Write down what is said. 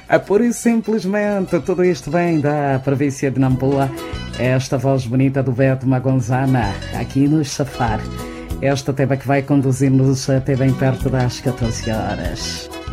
Pura e simplesmente, tudo isto vem da província de Nampula. Esta voz bonita do Beto Magonzana, aqui no Safar. Esta tema que vai conduzir-nos até bem perto das 14 horas.